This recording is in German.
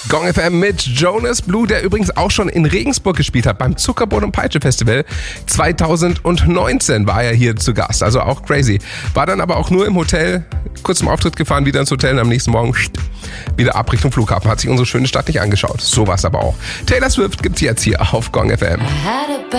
Gong FM mit Jonas Blue, der übrigens auch schon in Regensburg gespielt hat, beim Zuckerbrot und Peitsche Festival. 2019 war er hier zu Gast, also auch crazy. War dann aber auch nur im Hotel, kurz zum Auftritt gefahren, wieder ins Hotel und am nächsten Morgen wieder ab Richtung Flughafen. Hat sich unsere schöne Stadt nicht angeschaut. So war es aber auch. Taylor Swift gibt's jetzt hier auf Gong FM.